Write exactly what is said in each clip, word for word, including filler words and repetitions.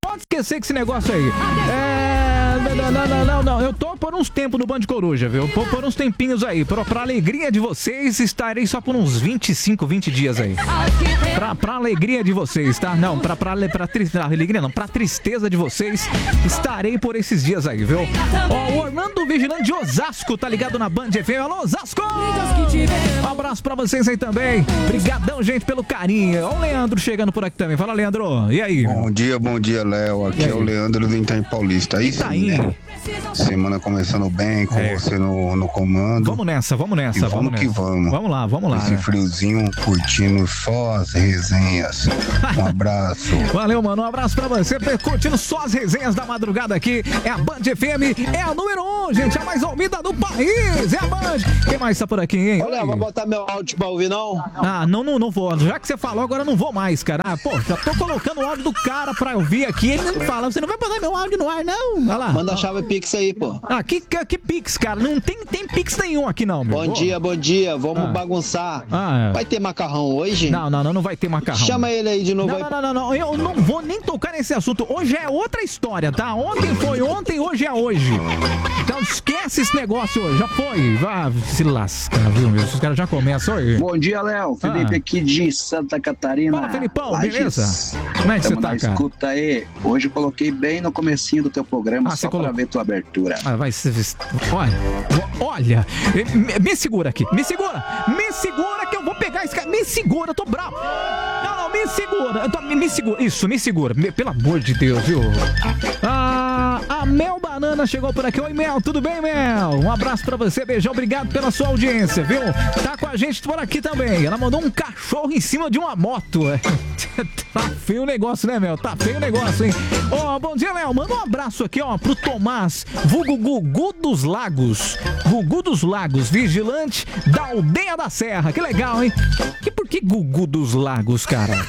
pode esquecer que esse negócio aí. É... Não, não, não, não, não. Eu tô por uns tempos no Band Coruja, viu? Por, por uns tempinhos aí. Pra, pra alegria de vocês, estarei só por uns vinte e cinco, vinte dias aí. Pra, pra alegria de vocês, tá? Não, pra, pra, pra, pra alegria não, pra tristeza de vocês, estarei por esses dias aí, viu? Ó, o Orlando Vigilante de Osasco tá ligado na Band F M. Alô, Osasco! Um abraço pra vocês aí também. Obrigadão, gente, pelo carinho. Ó o Leandro chegando por aqui também. Fala, Leandro. E aí? Bom dia, bom dia, Léo. Aqui é o Leandro do Itaim Paulista. Aí sim, né? Semana começando bem, com é. você no, no comando. Vamos nessa, vamos nessa. E vamos, vamos que nessa. vamos. Vamos lá, vamos lá. Esse né? friozinho, curtindo só as resenhas. Um abraço. Valeu, mano. Um abraço pra você. Curtindo só as resenhas da madrugada aqui. É a Band F M, é a número um, gente. A mais ouvida do país. É a Band. Quem mais tá por aqui, hein? Olha, vai botar meu áudio pra ouvir, não? Ah, não, não, não vou. Já que você falou, agora não vou mais, cara. Ah, pô, já tô colocando o áudio do cara pra ouvir aqui. Ele não fala, você não vai botar meu áudio no ar, não? Olha lá. Manda a chave Pix aí, pô. Ah, que, que, que Pix, cara? Não tem, tem Pix nenhum aqui, não, meu. Bom oh. dia, bom dia. Vamos ah. bagunçar. Ah, é. Vai ter macarrão hoje? Não, não, não, não vai ter macarrão. Chama ele aí de novo. Não, aí. não, não, não, não. Eu não vou nem tocar nesse assunto. Hoje é outra história, tá? Ontem foi ontem, hoje é hoje. Então esquece esse negócio hoje. Já foi. Vá se lascar, viu, meu? Os caras já começam aí. Bom dia, Léo. Felipe ah. aqui de Santa Catarina. Fala, Felipão, Lages. Beleza? Como é que Tamo você tá, na cara? Escuta aí. Hoje eu coloquei bem no comecinho do teu programa, ah, só colo... pra ver tua abertura. Ah, vai ser... Olha, olha, me, me segura aqui, me segura, me segura que eu vou pegar esse cara, me segura, eu tô bravo. Não, não, me segura, eu tô, me, me segura, isso, me segura, me, pelo amor de Deus, viu? Ah, a Mel Banana chegou por aqui. Oi, Mel, tudo bem, Mel? Um abraço pra você, beijão, obrigado pela sua audiência, viu? Tá com a gente por aqui também. Ela mandou um cachorro em cima de uma moto. Tá feio o negócio, né, Mel? Tá feio o negócio, hein? Ó, oh, bom dia, Mel. Manda um abraço aqui, ó, pro Tomás, vulgo Gugu dos Lagos. Gugu dos Lagos, vigilante da Aldeia da Serra. Que legal, hein? E por que Gugu dos Lagos, cara?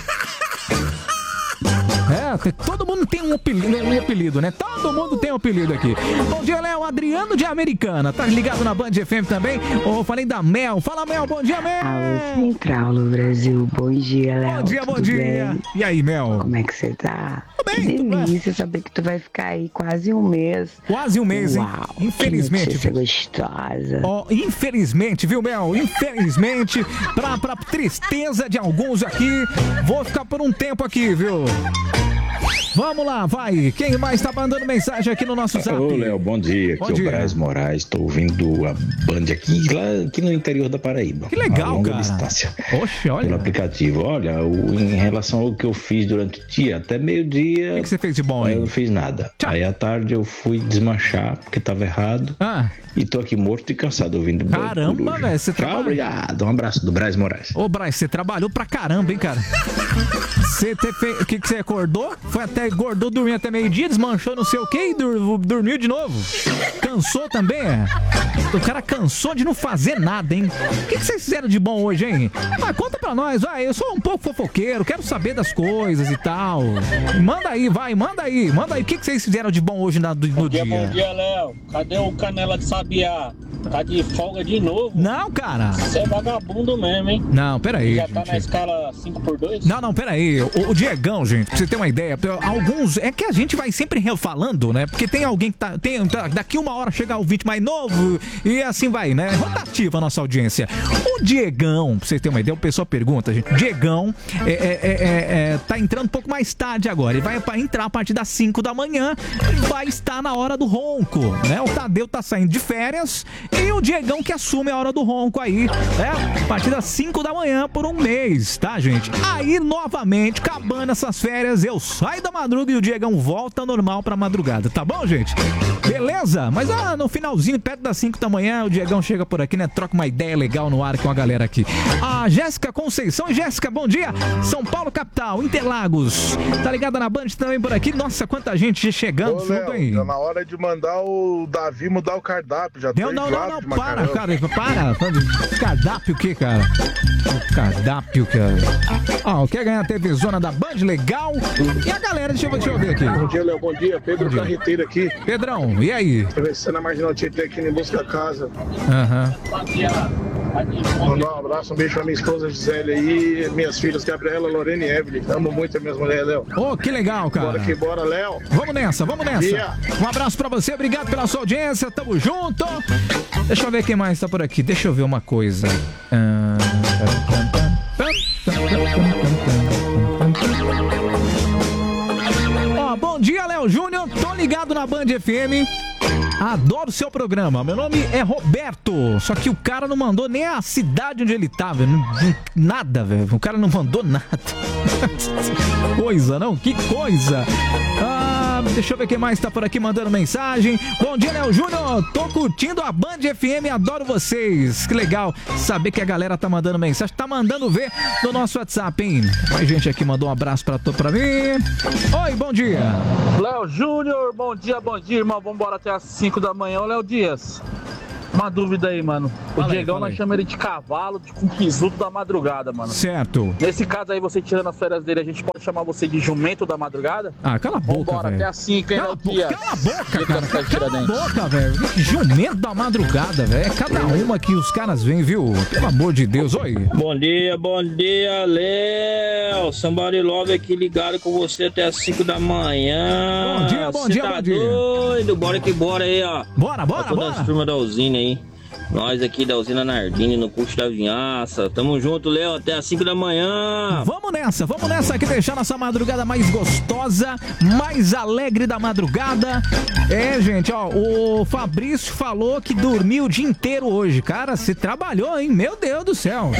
É, todo mundo tem um apelido, um apelido, né? Todo mundo tem um apelido aqui. Bom dia, Léo. Adriano de Americana. Tá ligado na Band F M também? Oh, falei da Mel. Fala, Mel. Bom dia, Mel. Alô, Central no Brasil. Bom dia, Léo. Bom dia, tudo bom dia. Bem? E aí, Mel? Como é que você tá? Tudo bem, que delícia tudo saber que tu vai ficar aí quase um mês. Quase um mês, hein? Uau, infelizmente. Que gostosa. Ó, oh, infelizmente, viu, Mel? Infelizmente, pra, pra tristeza de alguns aqui, vou ficar por um tempo aqui, viu? Vamos lá, vai. Quem mais tá mandando mensagem aqui no nosso zap? Ô, Léo, bom dia. Bom aqui dia. é o Braz Moraes. Tô ouvindo a Band aqui, lá aqui no interior da Paraíba. Que legal, longa cara. distância. Oxe, olha. Pelo aplicativo. Olha, o, em relação ao que eu fiz durante o dia, até meio-dia... O que, que você fez de bom, hein? Eu não fiz nada. Tchau. Aí à tarde eu fui desmanchar, porque tava errado. Ah. E tô aqui morto e cansado ouvindo. Caramba, velho. Você Tchau, trabalha... obrigado. Um abraço do Braz Moraes. Ô, Braz, você trabalhou pra caramba, hein, cara? Você te... O que, que você acordou? Foi até... Engordou, dormiu até meio-dia, desmanchou não sei o quê e dur... dormiu de novo. Cansou também, é? O cara cansou de não fazer nada, hein? O que, que vocês fizeram de bom hoje, hein? Ah, conta pra nós. Vai, eu sou um pouco fofoqueiro, quero saber das coisas e tal. Manda aí, vai, manda aí. Manda aí. O que, que vocês fizeram de bom hoje na, no bom dia? dia? Bom dia, Léo. Cadê o Canela de Sabiá? Tá de folga de novo? Não, cara. Você é vagabundo mesmo, hein? Não, peraí. Já tá gente. na escala cinco por dois? Não, não, peraí. O, o Diegão, gente, pra você ter uma ideia, alguns... É que a gente vai sempre refalando, né? Porque tem alguém que tá... Tem, daqui uma hora chega o ouvinte mais novo e assim vai, né? Rotativa a nossa audiência. O Diegão, pra você ter uma ideia, o pessoal pergunta, gente. Diegão é, é, é, é, tá entrando um pouco mais tarde agora. Ele vai entrar a partir das cinco da manhã e vai estar na hora do ronco, né? O Tadeu tá saindo de férias e o Diegão que assume a hora do ronco aí, né? A partir das cinco da manhã por um mês, tá, gente? Aí, novamente, acabando essas férias, eu saio da madruga e o Diegão volta normal pra madrugada, tá bom, gente? Beleza? Mas ah, no finalzinho, perto das cinco da manhã, o Diegão chega por aqui, né? Troca uma ideia legal no ar com a galera aqui. A Jéssica Conceição. Jéssica, bom dia. São Paulo, capital, Interlagos. Tá ligada na Band também por aqui? Nossa, quanta gente chegando. Ô, Léo, aí. Tá na hora de mandar o Davi mudar o cardápio. Já Deu, não, não, não, para, cara, para. Cardápio o que, cara? O cardápio, cara. Ó, quer ganhar a T V Zona da Band? Legal. E a galera, deixa eu, deixa eu ver aqui. Bom dia, Léo, bom dia. Pedro bom dia. Carreteiro aqui. Pedrão, e aí? Atravessando a Marginal Tietê aqui em Busca Casa. Aham. Uhum. Mandar um abraço, um beijo pra minha esposa Gisele aí, minhas filhas Gabriela, Lorena e Evelyn. Amo muito as minhas mulheres, Léo. Ô, oh, que legal, cara. Bora que bora, Léo. Vamos nessa, vamos nessa. Dia. Um abraço pra você, obrigado pela sua audiência, tamo junto. Deixa eu ver quem mais tá por aqui, deixa eu ver uma coisa. Ah... Ó, oh, bom dia, Léo Júnior, tô ligado na Band F M. Adoro o seu programa. Meu nome é Roberto. Só que o cara não mandou nem a cidade onde ele tava. Nada, velho. O cara não mandou nada. Coisa, não? Que coisa. Ah, deixa eu ver quem mais tá por aqui mandando mensagem. Bom dia, Léo Júnior. Tô curtindo a Band F M. Adoro vocês. Que legal saber que a galera tá mandando mensagem. Tá mandando ver no nosso WhatsApp, hein? Mais gente aqui mandou um abraço pra, pra mim. Oi, bom dia. Léo Júnior, bom dia, bom dia, irmão. Vambora até as cinco da manhã. Ô, Léo Dias, uma dúvida aí, mano. O fala Diegão, aí, nós chamamos ele de cavalo, de com quisudo da madrugada, mano. Certo. Nesse caso aí, você tirando as férias dele, a gente pode chamar você de jumento da madrugada? Ah, cala a boca, Vambora, velho. até as cinco, hein, Cala, Léo Dias? cala a boca, cara. Cala a boca, velho. Jumento da madrugada, velho. É cada uma que os caras vêm, viu? Pelo amor de Deus, oi. Bom dia, bom dia, Léo. Somebody Love aqui ligado com você até as cinco da manhã. Bom dia, bom Cê dia, tá bom dia. Doido, bora que bora aí, ó. Bora, bora, Pra todas bora. as turmas da usina aí. Nós aqui da usina Nardini, no curso da Vinhaça. Tamo junto, Léo, até as cinco da manhã. Vamos nessa, vamos nessa aqui, deixar nossa madrugada mais gostosa, mais alegre da madrugada. É, gente, ó, o Fabrício falou que dormiu o dia inteiro hoje. Cara, você trabalhou, hein? Meu Deus do céu.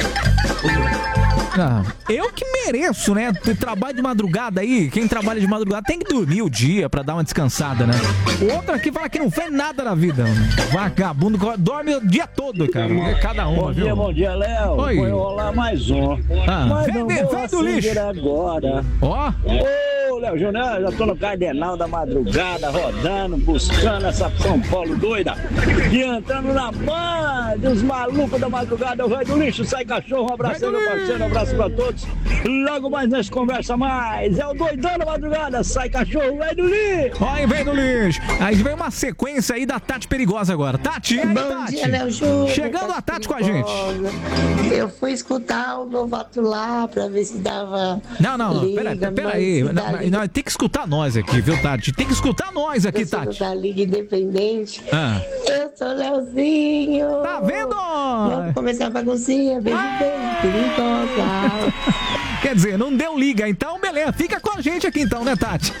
Ah, eu que mereço, né? Trabalho de madrugada aí, quem trabalha de madrugada tem que dormir o dia pra dar uma descansada, né? O outro aqui fala que não fez nada na vida. Vagabundo, dorme o dia todo, cara. É cada um, Bom viu? dia, bom dia, Léo. Oi. Vou rolar mais um. Ah, Mas vem, não vem, vou vem do lixo. acender agora. Ó. Ô, Léo Júnior, já tô no Cardenal da madrugada, rodando, buscando essa São Paulo doida. E entrando na banda, os malucos da madrugada, o Vai do Lixo, sai cachorro, um abraço aí, meu parceiro, um abraço pra todos. Logo mais nós conversa mais. É o doidão da madrugada, sai cachorro, vai do lixo. Olha, vem do lixo. Aí vem uma sequência aí da Tati Perigosa agora. Tati, e aí, Bom Tati? dia, Léo Júnior. Chegando a Tati com a gente. Eu fui escutar o Novato lá pra ver se dava. Não, não, não. liga, Pera, pera mas aí. se dá Não, liga- não, tem que escutar nós aqui, viu, Tati? Tem que escutar nós aqui, se não Tati. dá Liga Independente. Ah. Eu sou Leozinho. Tá vendo? Vamos começar a baguncinha. Beijo, beijo. Perigosa. Quer dizer, não deu liga, então beleza. Fica com a gente aqui então, né, Tati?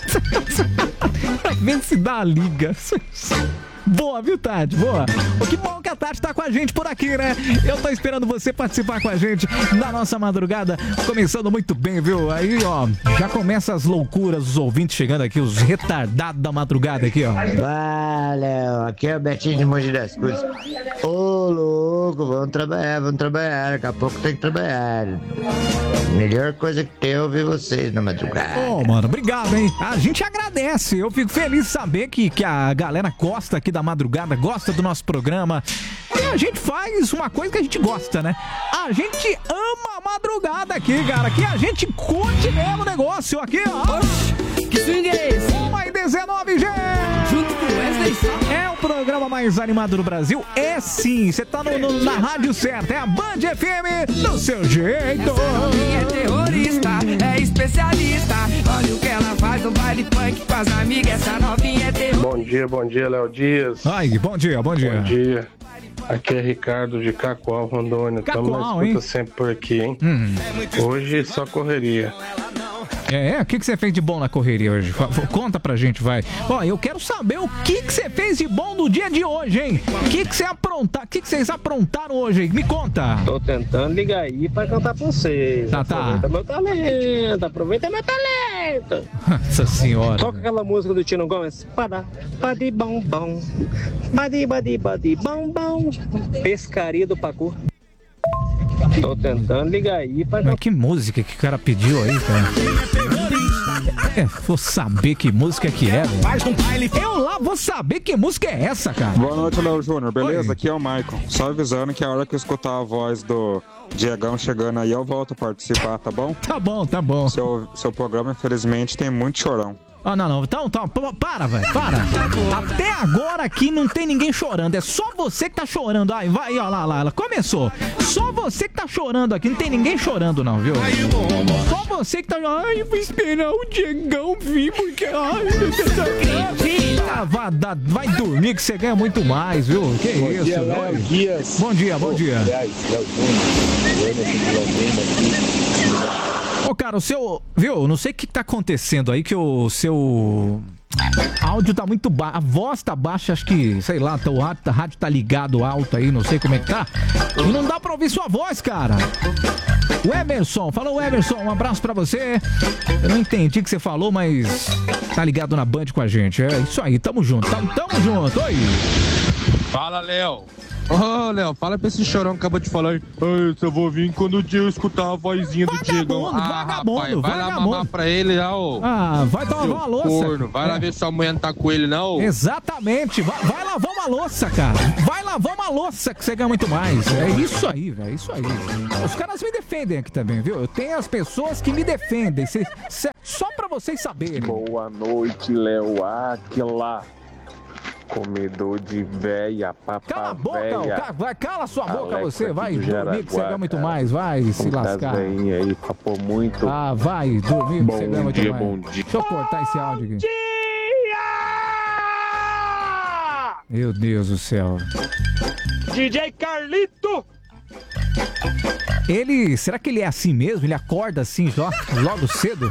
Vê se dá a liga. Boa, viu, Tati? Boa. Pô, que bom que a Tati tá com a gente por aqui, né? Eu tô esperando você participar com a gente na nossa madrugada. Começando muito bem, viu? Aí, ó, já começa as loucuras, os ouvintes chegando aqui, os retardados da madrugada aqui, ó. Valeu, aqui é o Betinho de Mogi das Cruzes. Ô, louco, vamos trabalhar, vamos trabalhar. Daqui a pouco tem que trabalhar. Melhor coisa que tem é ouvir vocês na madrugada. Ô, mano, obrigado, hein? A gente agradece. Eu fico feliz de saber que, que a galera gosta aqui da madrugada, gosta do nosso programa. E a gente faz uma coisa que a gente gosta, né? A gente ama a madrugada aqui, cara. Que a gente curte mesmo o negócio aqui, ó. Oxi, que swing é esse? uma e dezenove, gente! Junto com Wesley Sá. É o programa mais animado do Brasil. É sim, você tá no, no- na rádio certa. É a Band F M do seu jeito. Essa novinha é terrorista, é especialista. Olha o que ela faz no baile funk com as amigas. Essa novinha é terrorista. Bom dia, bom dia, Léo Dias. Ai, bom dia, bom dia. Bom dia. Aqui é Ricardo de Cacoal, Rondônia. Tamo na Cacoal, escuta hein? sempre por aqui, hein? Hum. Hoje só correria. É, o que, que você fez de bom na correria hoje? Fa- fa- Conta pra gente, vai. Ó, eu quero saber o que, que você fez de bom no dia de hoje, hein? O que, que você aprontar, o que, que vocês aprontaram hoje, hein? Me conta. Tô tentando ligar aí pra cantar pra vocês. Tá, tá. Aproveita meu talento, aproveita meu talento. Nossa senhora. Toca aquela música do Tino Gomes. Padá, padi bom bom, badi badi badi bom bom. Pescaria do Pacu. Tô tentando ligar aí pra Mas que música que o cara pediu aí, cara? É, vou saber que música que é, velho. Eu lá vou saber que música é essa, cara. Boa noite, Léo Júnior. Beleza? Oi. Aqui é o Michael. Só avisando que a hora que eu escutar a voz do Diegão chegando aí, eu volto a participar, tá bom? Tá bom, tá bom. Seu, seu programa, infelizmente, tem muito chorão. Ah, não, não. Então, então, para, velho, para. Até agora aqui não tem ninguém chorando. É só você que tá chorando. Ai, vai, ó lá, lá, ela começou. Só você que tá chorando aqui. Não tem ninguém chorando, não, viu? Só você que tá. Ai, eu vou esperar o Diegão vir, porque. Ai, ah, vai, vai dormir que você ganha muito mais, viu? Que bom isso, dia, Léo Dias. Bom dia, bom dia. Ô, cara, o seu... Viu? Não sei o que tá acontecendo aí, que o seu... áudio tá muito baixo. A voz tá baixa, acho que... Sei lá, o rádio, o rádio tá ligado alto aí, não sei como é que tá. E não dá pra ouvir sua voz, cara. O Emerson, falou Emerson, um abraço pra você. Eu não entendi o que você falou, mas... Tá ligado na Band com a gente. É isso aí, tamo junto, tamo, tamo junto. Oi. Fala, Léo. Ô, oh, Léo, fala pra esse chorão que acabou de falar aí. Eu só vou vir quando o dia eu escutar a vozinha do Diego. Ah, vagabundo, rapaz, vai vagabundo. lá mamar pra ele, já, ô. Ah, vai lavar uma louça. Corno. Vai lá É. ver se sua mulher não tá com ele, não. Exatamente, vai, vai lavar uma louça, cara. Vai lavar uma louça que você ganha muito mais. É isso aí, velho, é isso aí. Os caras me defendem aqui também, viu? Eu tenho as pessoas que me defendem. Cê, cê, só pra vocês saberem. Boa noite, Léo Aquila. Comedor de véia, papá. Cala a boca, véia. ca- vai, cala sua boca Alexa você, vai do dormir que você Jaraguá, ganha muito cara. mais, vai se Muitas lascar. veinhas aí, papou muito. Ah, vai dormir que Bom você ganha muito dia, mais. bom dia. Deixa eu cortar esse áudio aqui. Meu Deus do céu. D J Carlito! Ele, será que ele é assim mesmo? Ele acorda assim já, logo cedo?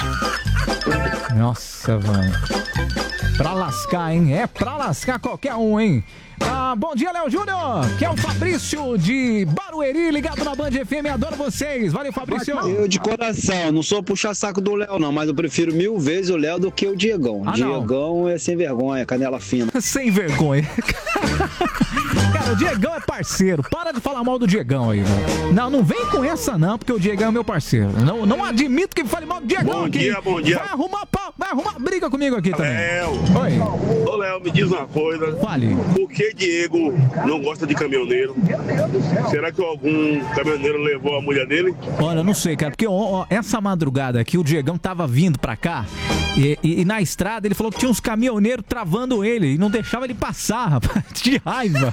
Nossa, mano. Pra lascar, hein? É pra lascar qualquer um, hein? Ah, bom dia, Léo Júnior, que é o Fabrício de Barueri, ligado na Band F M, adoro vocês. Valeu, Fabrício. Eu de coração, não sou puxar saco do Léo não, mas eu prefiro mil vezes o Léo do que o Diegão. Ah, não. Diegão é sem vergonha, canela fina. Sem vergonha. Cara, o Diegão é parceiro. Para de falar mal do Diegão aí, velho. Não, não vem com essa não, porque o Diegão é meu parceiro. Não, não admito que fale mal do Diegão Bom aqui. dia, bom dia. Vai arrumar, pau- vai arrumar briga comigo aqui também. Léo. Oi. Ô, Léo, me diz uma coisa. Fale. Por que Diego não gosta de caminhoneiro? Será que algum caminhoneiro levou a mulher dele? Olha, eu não sei, cara, porque ó, ó, essa madrugada aqui o Diegão tava vindo pra cá e, e- e na estrada ele falou que tinha uns caminhoneiros travando ele e não deixava ele passar, rapaz, de raiva.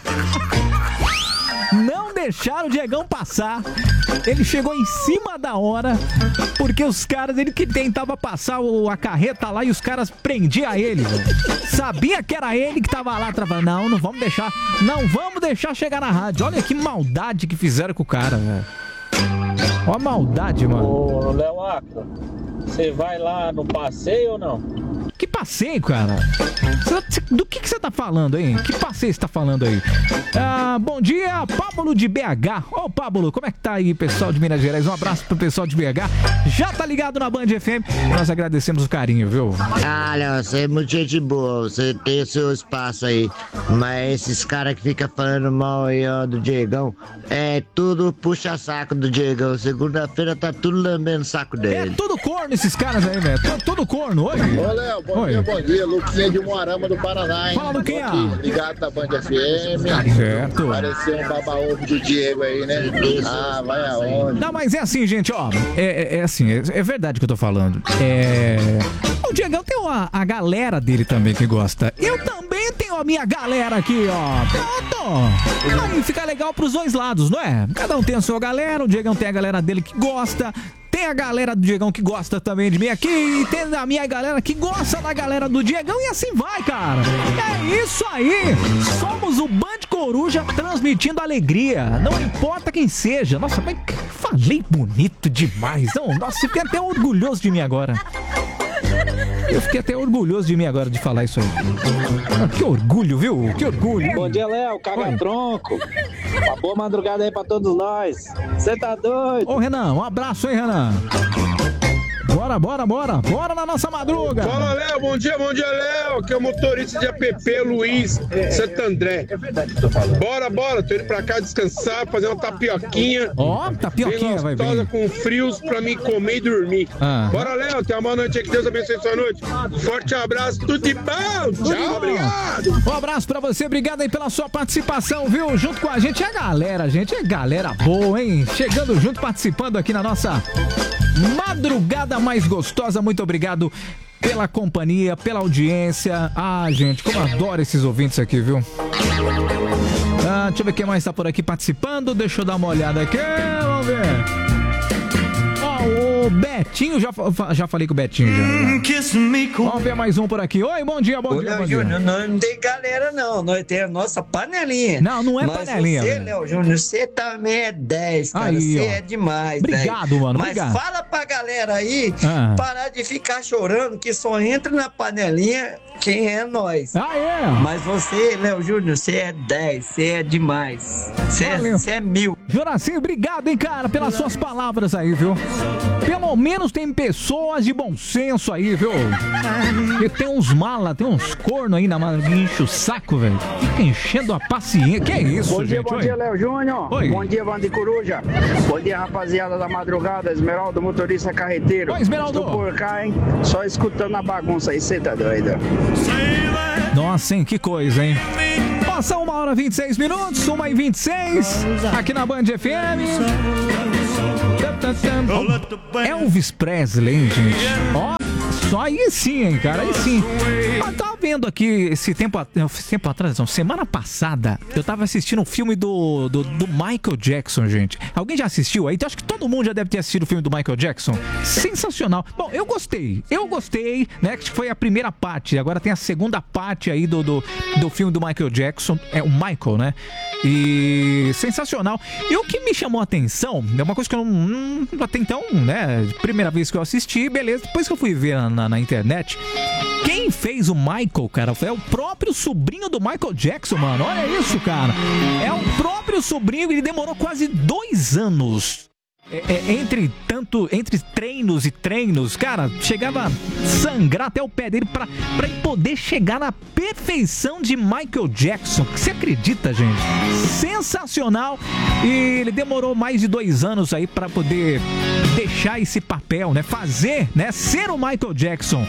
Não deixaram o Diegão passar. Ele chegou em cima da hora porque os caras, ele que tentava passar o- a carreta lá e os caras prendiam ele, velho. Sabia que era ele que tava lá travando. Não, não vamos deixar, não vamos deixar chegar na rádio. Olha que maldade que fizeram com o cara, velho. Ó a maldade, mano. Ô, Léo Acro, você vai lá no passeio ou não? Que passeio, cara? Cê- cê- do que que você tá falando, hein? Que passeio você tá falando aí? Ah, bom dia, Pablo de B H. Ô, Pablo, como é que tá aí, pessoal de Minas Gerais? Um abraço pro pessoal de B H. Já tá ligado na Band F M? Nós agradecemos o carinho, viu? Ah, Léo, você é muito gente boa, você tem o seu espaço aí. Mas esses caras que ficam falando mal aí, ó, do Diegão, é tudo puxa-saco do Diegão. Segunda-feira tá tudo lambendo o saco É dele. tudo corno esses caras aí, velho. Tudo, tudo corno, oi? Ô, Léo, bom Oi. dia, bom dia. Luquinha de Moarama do Paraná, hein? Fala, Luquinha. Tô aqui, ligado na Band F M. Certo. Pareceu um baba-ovo do Diego aí, né? Ah, vai aonde? Não, mas é assim, gente, ó. É, é- é assim, é, é verdade que eu tô falando. É. O Diegão tem uma, a galera dele também que gosta. Eu também tenho a minha galera aqui, ó. Pronto. Aí fica legal pros dois lados, não é? Cada um tem a sua galera, o Diegão tem a galera dele que gosta. Tem a galera do Diegão que gosta também de mim aqui. E tem a minha galera que gosta da galera do Diegão. E assim vai, cara. É isso aí. Somos o Band Coruja transmitindo alegria. Não importa quem seja. Nossa, mas falei bonito demais. Não, nossa, eu fiquei até orgulhoso de mim agora. Eu fiquei até orgulhoso de mim agora de falar isso aí. Ah, que orgulho, viu? Que orgulho. Bom dia, Léo, caga-tronco. Uma boa madrugada aí pra todos nós. Você tá doido? Ô, Renan, um abraço, hein, Renan? Bora, bora, bora. Bora na nossa madruga. Fala, Léo. Bom dia, bom dia, Léo. Aqui é o motorista de A P P, Luiz, Santo André. Bora, bora. Tô indo pra cá descansar, fazer uma tapioquinha. Ó, tapioquinha, vai gostosa, bem. com frios pra mim comer e dormir. Ah. Bora, Léo. Tenha uma boa noite aí. Que Deus abençoe sua noite. Forte abraço. Tudo de bom. Tudo de Tchau, bom. obrigado. Um abraço pra você, obrigado aí pela sua participação, viu? Junto com a gente, é a galera, gente, é galera boa, hein? Chegando junto, participando aqui na nossa madrugada mais gostosa. Muito obrigado pela companhia, pela audiência. Ah, gente, como eu adoro esses ouvintes aqui, viu? Ah, deixa eu ver quem mais tá por aqui participando. Deixa eu dar uma olhada aqui. Vamos ver. O Betinho, já, já falei com o Betinho já. Vamos ver mais um por aqui. Oi, bom dia, bom Ô, dia, Léo bom dia. Júnior, nós não tem galera não, nós temos a nossa panelinha. Não, não é Mas panelinha. você, velho. Léo Júnior, você também é dez, cara, Aí, você ó. é demais. Obrigado, dez. mano, Mas obrigado. fala pra galera aí, Ah. parar de ficar chorando, que só entra na panelinha quem é nós. Ah, é? Mas você, Léo Júnior, você é dez, você é demais. Você é, Valeu. você é mil. Joracinho, obrigado, hein, cara, pelas suas palavras aí, viu? Pelo menos tem pessoas de bom senso aí, viu? Porque tem uns mala, tem uns cornos aí na mão que enche o saco, velho. Fica enchendo a paciência. Que é isso, Bom gente? dia, bom Oi. dia, Léo Júnior. Oi. Bom dia, Bande Coruja. Bom dia, rapaziada da madrugada. Esmeraldo, motorista carreteiro. Oi, Esmeraldo. Estou por cá, hein? Só escutando a bagunça aí, você tá doido? Nossa, hein, que coisa, hein? Passa uma hora e vinte e seis minutos, uma e vinte e seis, aqui na Band F M. Elvis Presley, hein, gente? Ó, só aí sim, hein, cara, aí sim. Eu tava vendo aqui esse tempo, at- esse tempo atrás, não, semana passada, eu tava assistindo um filme do, do, do Michael Jackson, gente. Alguém já assistiu aí? Então acho que todo mundo já deve ter assistido o filme do Michael Jackson. Sensacional. Bom, eu gostei, eu gostei, né, que foi a primeira parte, agora tem a segunda parte aí do, do, do filme do Michael Jackson, é o Michael, né? E sensacional. E o que me chamou a atenção, é uma coisa que eu não, não até então, né, primeira vez que eu assisti, beleza, depois que eu fui ver na, na, na internet, quem fez o Michael, cara, foi o próprio sobrinho do Michael Jackson, mano. Olha isso, cara. É o próprio sobrinho, ele demorou quase dois anos. É, é, entre tanto, entre treinos e treinos, cara, chegava a sangrar até o pé dele pra, pra ele poder chegar na perfeição de Michael Jackson. Você acredita, gente? Sensacional. E ele demorou mais de dois anos aí pra poder deixar esse papel, né? Fazer, né? Ser o Michael Jackson.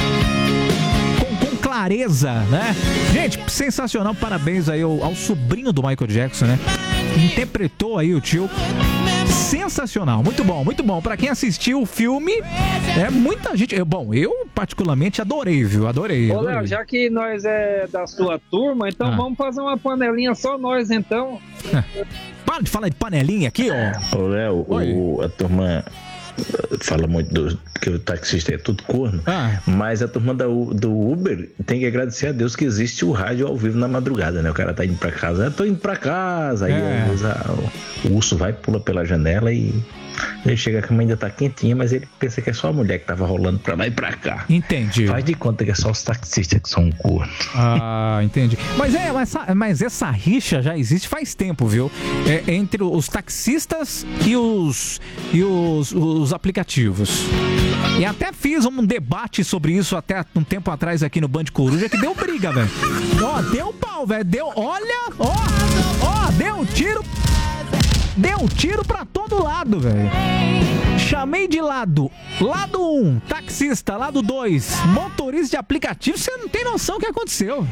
Com clareza, né? Gente, sensacional, parabéns aí ao, ao sobrinho do Michael Jackson, né? Interpretou aí o tio. Sensacional, muito bom, muito bom. Pra quem assistiu o filme, é muita gente. Eu, bom, eu particularmente adorei, viu? Adorei. Ô, adorei. Léo, já que nós é da sua turma, então Ah. vamos fazer uma panelinha só nós, então. Para de falar de panelinha aqui, ó. Ô, Léo, o- a turma eh, fala muito do, que o taxista é tudo corno, Ah. mas a turma da U- do Uber tem que agradecer a Deus que existe o rádio ao vivo na madrugada, né? O cara tá indo pra casa, eu tô indo pra casa, aí É. às vezes, ah, o, o urso vai, pula pela janela e ele chega, a cama ainda tá quentinha, mas ele pensa que é só a mulher que tava rolando pra lá e pra cá. Entendi. Faz de conta que é só os taxistas que são corno. Ah, entendi. Mas é, mas essa, mas essa rixa já existe faz tempo, viu? É, entre os taxistas e os e os, os aplicativos. E até fiz um debate sobre isso até um tempo atrás aqui no Band Coruja que deu briga, velho. Ó, deu pau, velho. Deu, olha, ó, ó, deu tiro. Deu tiro pra todo lado, velho. Chamei de lado. Lado um, taxista. Lado dois, motorista de aplicativo. Você não tem noção do que aconteceu.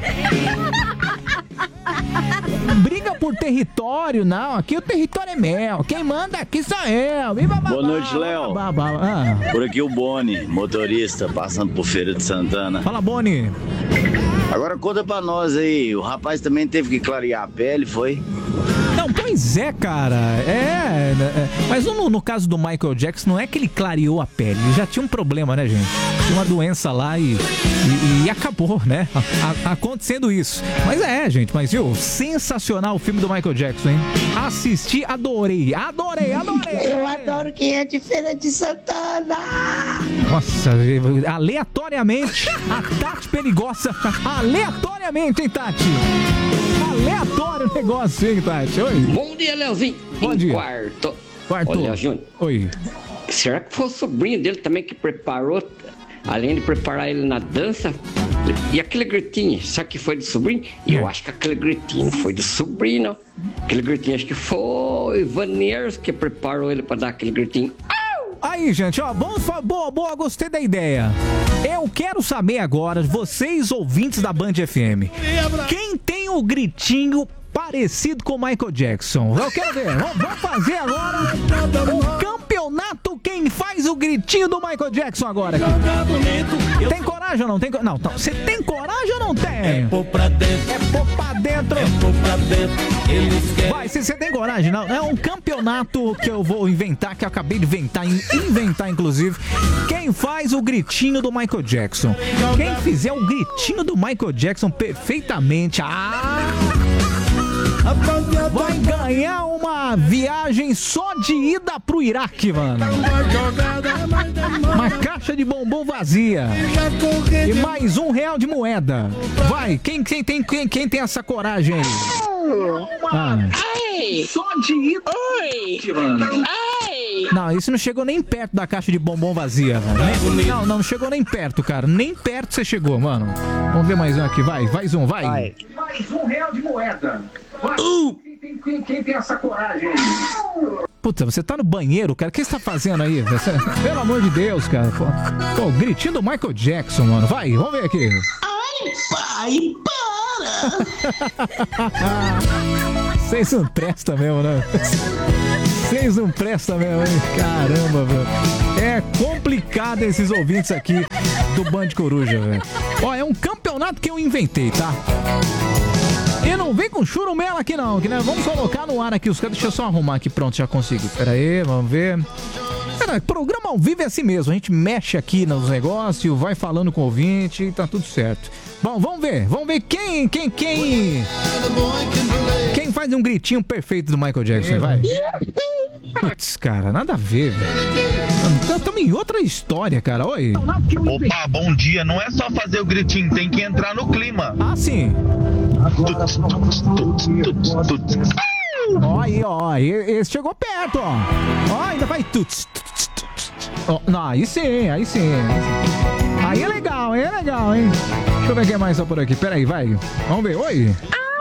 Briga por território, não. Aqui o território é meu. Quem manda aqui sou eu. Viva babá, Boa noite, Léo. babá. Ah. Por aqui o Boni, motorista, passando por Feira de Santana. Fala, Boni. Agora conta pra nós aí, o rapaz também teve que clarear a pele, foi? Não, pois é, cara. É, é. Mas no, no caso do Michael Jackson, não é que ele clareou a pele. Ele já tinha um problema, né, gente? Tinha uma doença lá e, e, e acabou, né? A, a, acontecendo isso. Mas é, gente, mas viu? Sensacional o filme do Michael Jackson, hein? Assisti, adorei. Adorei, adorei. Eu adoro quem é de Feira de Santana. Nossa, aleatoriamente, a Tati Perigosa. Aleatoriamente, hein, Tati? Aleatório o negócio, hein, Tati? Oi. Bom dia, Leozinho. Bom em dia. Quarto. Quarto. Olha, Júnior. Oi. Será que foi o sobrinho dele também que preparou, além de preparar ele na dança? E aquele gritinho, será que foi do sobrinho? E eu acho que aquele gritinho foi do sobrinho, não? Aquele gritinho, acho que foi o Ivaneiros que preparou ele pra dar aquele gritinho. Aí, gente, ó, bom, boa, boa, gostei da ideia. Eu quero saber agora, vocês ouvintes da Band F M, quem tem o gritinho parecido com o Michael Jackson? Eu quero ver, vamos fazer agora o campeonato quem faz o gritinho do Michael Jackson agora? Tem coragem ou não? Tem co... Não, não. Você tem coragem ou não tem? É pôr pra dentro. É pôr pra dentro. É pôr pra dentro. Eles querem... Vai, se você tem coragem, não. É um campeonato que eu vou inventar, que eu acabei de inventar, inventar inclusive. Quem faz o gritinho do Michael Jackson? Quem fizer o gritinho do Michael Jackson perfeitamente. Ah! Vai ganhar uma viagem só de ida pro Iraque, mano. Uma caixa de bombom vazia. E mais um real de moeda. Vai, quem, quem, tem, quem, quem tem essa coragem aí? Ah. Só de ida. Oi. Mano. Não, isso não chegou nem perto da caixa de bombom vazia, mano. Nem, não, não chegou nem perto, cara. Nem perto você chegou, mano. Vamos ver mais um aqui, vai. Mais um, vai. vai. Mais um real de moeda. Uh! Quem, tem, quem, quem tem essa coragem? Puta, você tá no banheiro, cara. O que você tá fazendo aí? Você... Pelo amor de Deus, cara. Pô, Pô, gritinho do Michael Jackson, mano. Vai, vamos ver aqui. Ai, pai, para! Vocês não prestam mesmo, né? Vocês não prestam mesmo, hein? Caramba, velho. É complicado esses ouvintes aqui do Band Coruja, velho. Ó, é um campeonato que eu inventei, tá? E não vem com churumela aqui não, que né? Vamos colocar no ar aqui os caras. Deixa eu só arrumar aqui, pronto, já consegui. Pera aí, vamos ver. Cara, programa ao vivo é assim mesmo, a gente mexe aqui nos negócios, vai falando com o ouvinte e tá tudo certo. Bom, vamos ver, vamos ver quem, quem, quem... Quem faz um gritinho perfeito do Michael Jackson, vai. Putz, cara, nada a ver, velho. Estamos em outra história, cara, oi. Opa, bom dia, não é só fazer o gritinho, tem que entrar no clima. Ah, sim. Ó, aí, ó, esse chegou perto, ó. Ó, ainda vai tuts, tuts, tuts. Ó, não, aí sim, aí sim. Aí é legal, aí é legal, hein? Deixa eu ver quem mais tá por aqui, peraí, vai. Vamos ver, oi.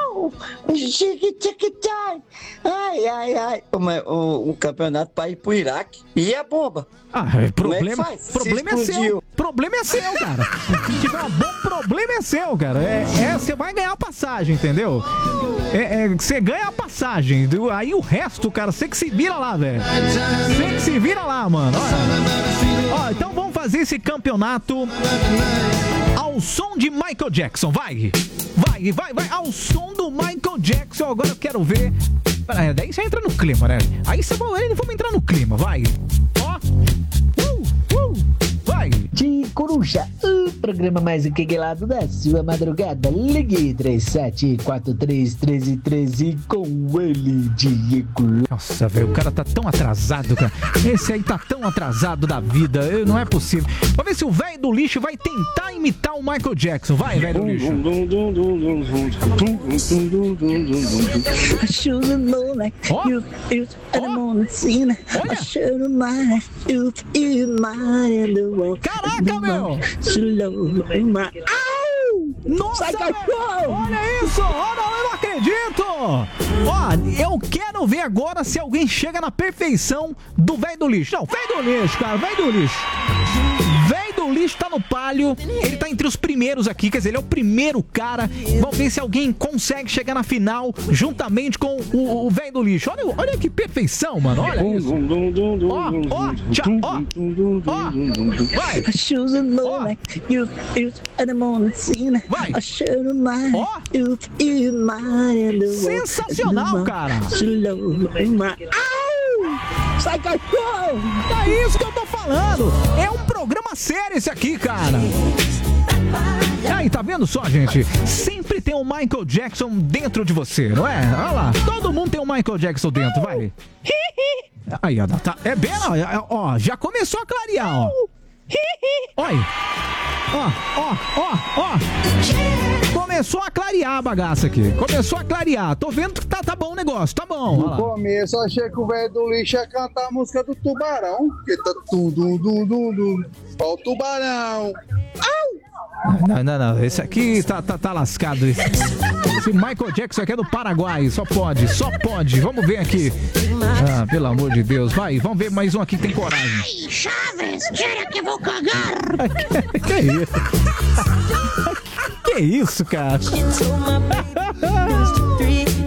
Ai, ai, ai. O, o, o campeonato para ir pro Iraque. E a bomba? Ah, problema, é problema é seu. Problema é seu, cara. Se tiver uma bomba, problema é seu, cara. É, é, você vai ganhar a passagem, entendeu? É, é, você ganha a passagem. Aí o resto, cara, você que se vira lá, velho. Você que se vira lá, mano. Ó, então vamos fazer esse campeonato ao som de Michael Jackson. Vai! Vai, vai, vai, ao som do Michael Jackson. Agora eu quero ver. Pera, daí você entra no clima, né? Aí você vai, vamos entrar no clima, vai. Ó. Uh, uh, vai. De Coruja, o programa mais enqueguelado da sua madrugada. Ligue três sete quatro três, um três um três com ele, Diego. Nossa, velho, o cara tá tão atrasado, cara. Esse aí tá tão atrasado da vida. Não é possível. Vamos ver se o velho do lixo vai tentar imitar o Michael Jackson. Vai, velho do lixo. Olha! Caraca, meu! Nossa, sai, olha isso! Olha, eu não acredito! Ó, eu quero ver agora se alguém chega na perfeição do velho do lixo. Não, velho do lixo, cara, velho do lixo. Velho do lixo tá no palio, ele tá entre os primeiros aqui, quer dizer, ele é o primeiro cara. Vamos ver se alguém consegue chegar na final juntamente com o velho do lixo. Olha, olha que perfeição, mano, olha isso. Ó, ó, tchau, ó, ó, vai. Vai. Ó, sensacional, cara. Sai, cachorro! É isso que eu tô falando! É um programa sério esse aqui, cara! E aí, tá vendo só, gente? Sempre tem um Michael Jackson dentro de você, não é? Olha lá, todo mundo tem um Michael Jackson dentro, vai! Aí, ó, tá, é bem, ó, ó, já começou a clarear, ó! Olha! Ó, ó, ó, ó! Começou a clarear a bagaça aqui. Começou a clarear. Tô vendo que tá, tá bom o negócio, tá bom. No começo eu achei que o velho do lixo ia cantar a música do Tubarão. Porque tá tudo, tudo, tudo. Ó o Tubarão. Não, não, não. Esse aqui tá, tá, tá lascado. Esse, esse Michael Jackson aqui é do Paraguai. Só pode, só pode. Vamos ver aqui. Ah, pelo amor de Deus. Vai, vamos ver mais um aqui que tem coragem. Ai, Chaves, tira que eu vou cagar. que, que isso? Que isso, cara? Vai,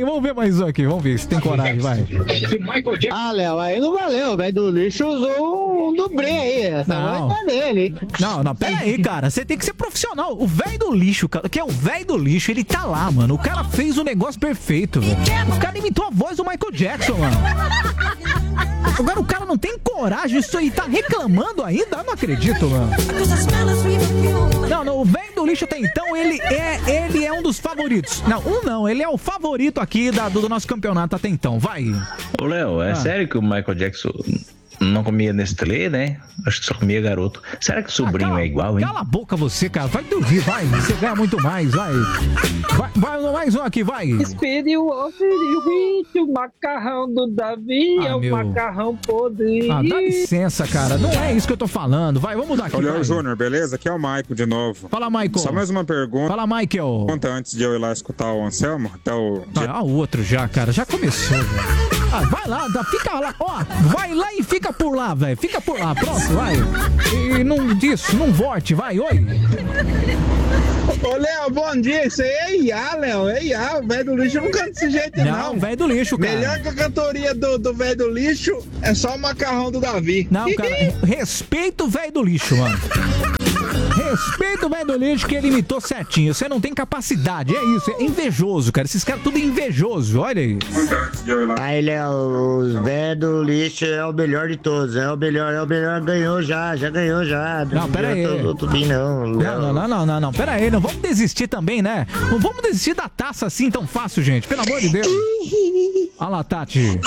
Vamos ver mais um aqui, vamos ver se tem coragem, vai. Ah, Léo, aí não valeu, o velho do lixo usou um dublê aí, essa Não. voz tá dele. Não, não, pera aí, cara. Você tem que ser profissional. O velho do lixo, cara, que é o velho do lixo, ele tá lá, mano. O cara fez o negócio perfeito, velho. O cara imitou a voz do Michael Jackson, mano. Agora o cara não tem coragem, isso aí tá reclamando ainda? Eu não acredito, mano. Não, não, o velho do lixo até então, ele é, ele é um dos favoritos. Não, um não, ele é o favorito aqui da, do, do nosso campeonato até então, vai. Ô, Léo, é Ah. sério que o Michael Jackson não comia Nestlé, né? Acho que só comia garoto. Será que o sobrinho Ah, cala- é igual, hein? Cala a boca você, cara. Vai dormir, vai. Você ganha muito mais, vai. Vai, vai mais um aqui, vai. Espere o ovo e o macarrão do Davi Ah, é o meu. macarrão podre. Ah, dá licença, cara. Não é isso que eu tô falando. Vai, vamos mudar aqui. Olha, vai. Júnior, beleza? Aqui é o Michael de novo. Fala, Michael. Só mais uma pergunta. Fala, Michael. Pergunta antes de eu ir lá escutar o Anselmo. Até o... Ah, o outro já, cara. Já começou, velho. Ah, vai lá, dá- fica lá. Ó, vai lá e fica por lá, velho. Fica por lá. Pronto, vai. E não disso, não volte, vai. Oi. Ô, Léo, bom dia. Isso aí é I A, Léo. É I A. O velho do lixo não canta desse jeito, não. Não, velho do lixo, cara. Melhor que a cantoria do do velho do lixo é só o macarrão do Davi. Não, cara, respeita o velho do lixo, mano. Respeita o velho do lixo que ele imitou certinho. Você não tem capacidade, é isso. É invejoso, cara. Esses caras tudo invejoso, olha aí. Aí, Léo, o velho do lixo é o melhor de todos. É o melhor, é o melhor. Ganhou já, já ganhou já. Não, pera aí. Não tô bem, não. Não, não, não, não, não, não. Pera aí, não vamos desistir também, né? Não vamos desistir da taça assim tão fácil, gente. Pelo amor de Deus. Olha lá, Tati.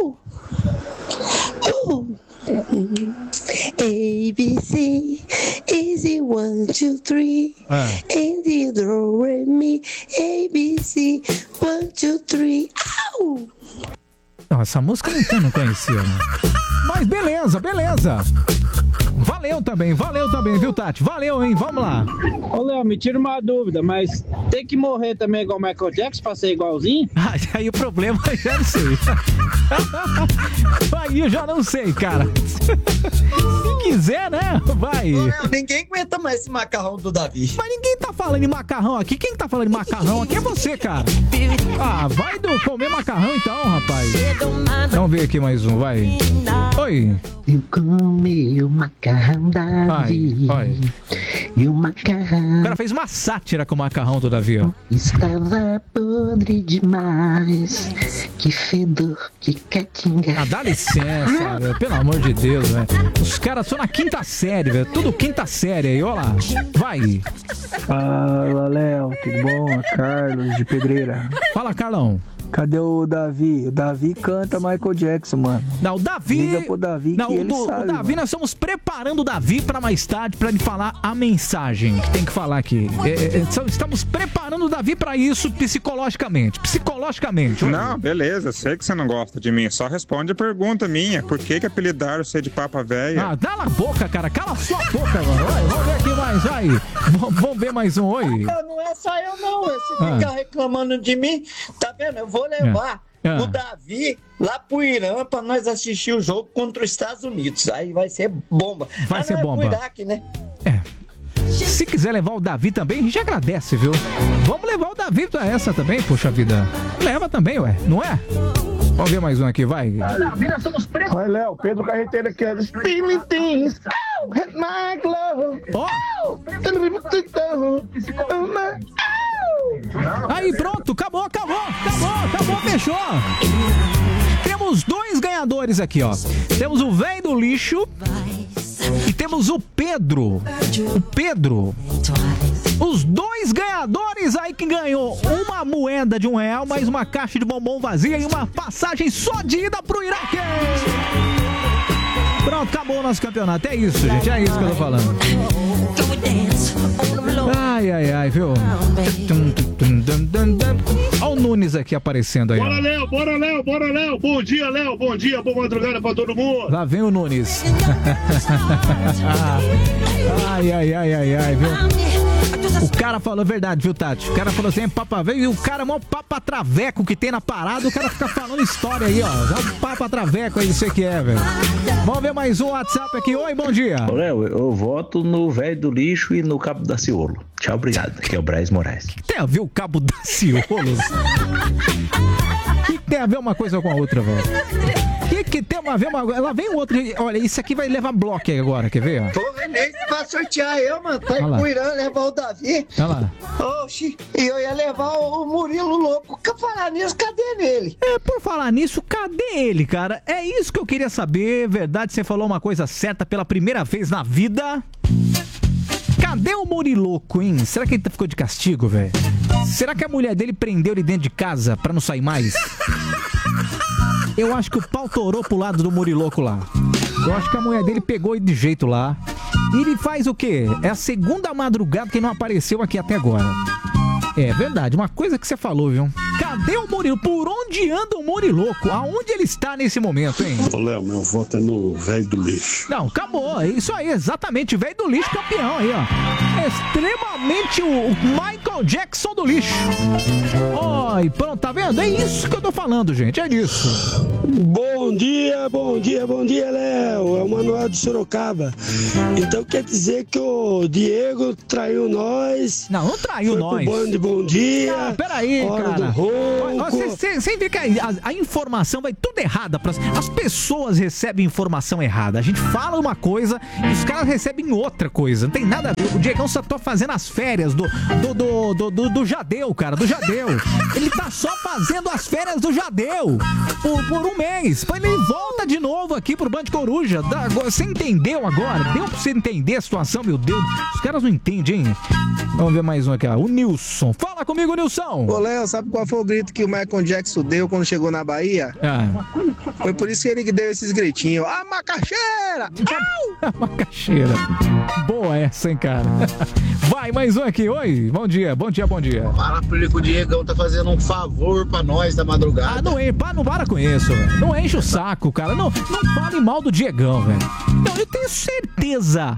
A, B, C, easy, one, two, three. É. And you do, re, mi, A, B, C, one, two, three. Au! Não, essa música eu não conhecia, né? Mas beleza, beleza. Valeu também, valeu também, viu, Tati? Valeu, hein? Vamos lá. Ô, Léo, me tira uma dúvida, mas tem que morrer também igual o Michael Jackson pra ser igualzinho? Ah, aí o problema eu já não sei. Aí eu já não sei, cara. Se quiser, né? Vai. Ninguém aguenta mais esse macarrão do Davi. Mas ninguém tá falando de macarrão aqui. Quem tá falando de macarrão aqui é você, cara. Ah, vai do comer macarrão então, rapaz. Vamos ver aqui mais um, vai. Oi. Eu comi o macarrão Davi. Ai, E o macarrão O cara fez uma sátira com o macarrão do Davi, ó. estava podre demais. Que fedor, que catinga. Ah, dá licença, velho. Pelo amor de Deus, velho. Os caras são na quinta série, velho. Tudo quinta série aí, ó lá. Vai. Fala, Léo, tudo bom? Carlos de Pedreira. Fala, Carlão. Cadê o Davi? O Davi canta Michael Jackson, mano. Não, o Davi. Liga pro Davi Não, que o, ele do- sabe, o Davi, mano. nós estamos preparando o Davi pra mais tarde, pra ele falar a mensagem que tem que falar aqui. É, é, só- estamos preparando o Davi pra isso psicologicamente. Psicologicamente. olha. Não, beleza. Sei que você não gosta de mim. Só responde a pergunta minha. Por que que apelidaram você de Papa Véia? Ah, cala a boca, cara. Cala sua boca, mano. Vai, vamos ver aqui mais, vai. V- vamos ver mais um, oi. Não é só eu, não. Se Ah. ficar reclamando de mim, tá vendo? Eu vou levar É. É. o Davi lá pro Irã pra nós assistir o jogo contra os Estados Unidos. Aí vai ser bomba. Vai Mas ser não é bomba. pro Iraque, né? Se quiser levar o Davi também, a gente agradece, viu? Vamos levar o Davi pra essa também, poxa vida. Leva também, ué, não é? Vamos ver mais um aqui, vai. Oi, Léo, Pedro Carreteiro aqui. é Spilling things. Oh, my glove. Ó. Aí, pronto, acabou, acabou, acabou, acabou, fechou. Temos dois ganhadores aqui, ó. Temos o velho do lixo e temos o Pedro. O Pedro. Os dois ganhadores aí que ganhou uma moeda de um real, mais uma caixa de bombom vazia e uma passagem só de ida pro Iraque. Pronto, acabou o nosso campeonato. É isso, gente. É isso que eu tô falando. Ai, ai, ai, viu? Olha o Nunes aqui aparecendo aí. ó. Bora, Léo, bora, Léo, bora, Léo. Bom dia, Léo. Bom dia, boa madrugada pra todo mundo. Lá vem o Nunes. Ai, ai, ai, ai, ai, viu? O cara falou verdade, viu, Tati? O cara falou assim, é papa velho, e o cara é o maior papa traveco que tem na parada, o cara fica falando história aí, ó. É um papa traveco aí, isso que é, velho. Vamos ver mais um WhatsApp aqui. Oi, bom dia. Léo, eu voto no velho do lixo e no Cabo da Ciolo. Tchau, obrigado. Aqui é o Braz Moraes. O que tem a ver o Cabo da Ciolo? O que tem a ver uma coisa com a outra, velho? O que, que tem a ver uma... Ela vem o outro... Olha, isso aqui vai levar bloco aí agora, quer ver? Porra, nem vai sortear eu, mano. Tá Olha lá. cuidando, levar o Davi. Olha lá. Oxi, e eu ia levar o Murilo louco. Por falar nisso, cadê ele? É, por falar nisso, cadê ele, cara? É isso que eu queria saber. Verdade, você falou uma coisa certa pela primeira vez na vida. Cadê o Muriloco, hein? Será que ele ficou de castigo, velho? Será que a mulher dele prendeu ele dentro de casa pra não sair mais? Eu acho que o pau torou pro lado do Muriloco lá. Eu acho que a mulher dele pegou ele de jeito lá. E ele faz o quê? É a segunda madrugada que não apareceu aqui até agora. É verdade, uma coisa que você falou, viu? Cadê o Murilo? Por onde anda o Muriloco? Aonde ele está nesse momento, hein? Ô, Léo, meu voto é no velho do lixo. Não, acabou. É isso aí, exatamente. Velho do lixo campeão aí, ó. Extremamente o Michael Jackson do lixo. Ó, e pronto, tá vendo? É isso que eu tô falando, gente. É disso. Bom dia, bom dia, bom dia, Léo. É o Manuel de Sorocaba. Então quer dizer que o Diego traiu nós. Não, não traiu foi nós. Pro bando de bom dia. Não, peraí, hora cara. do ronco. Você vê que a, a, a informação vai tudo errada. Pras, as pessoas recebem informação errada. A gente fala uma coisa e os caras recebem outra coisa. Não tem nada a ver. O Diegão só tá fazendo as férias do, do, do, do, do, do Jadeu, cara. Do Jadeu. Ele tá só fazendo as férias do Jadeu. Por, por um mês. Depois ele volta de novo aqui pro Band Coruja. Da, você entendeu agora? Deu pra você entender a situação, meu Deus? Os caras não entendem, hein? Vamos ver mais um aqui, ó. O Nilson. Fala comigo, Nilson. Ô, Léo, sabe qual foi o grito que o Michael Jackson deu quando chegou na Bahia? Ah. Foi por isso que ele deu esses gritinhos. Ah, macaxeira! A macaxeira. Boa essa, hein, cara? Vai, mais um aqui. Oi, bom dia, bom dia, bom dia. Fala pra ele que o Diegão tá fazendo um favor pra nós da madrugada. Ah, não, não, não para com isso, velho. Não enche o saco, cara. Não, não fale mal do Diegão, velho. Não, eu tenho certeza